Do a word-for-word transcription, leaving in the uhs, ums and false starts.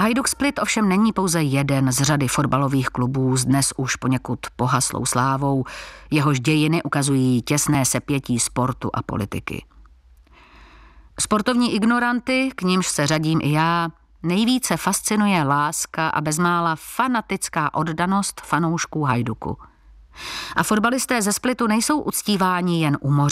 Hajduk Split ovšem není pouze jeden z řady fotbalových klubů s dnes už poněkud pohaslou slávou, jehož dějiny ukazují těsné sepětí sportu a politiky. Sportovní ignoranty, k nímž se řadím i já, nejvíce fascinuje láska a bezmála fanatická oddanost fanoušků Hajduku. A fotbalisté ze Splitu nejsou uctíváni jen u moře.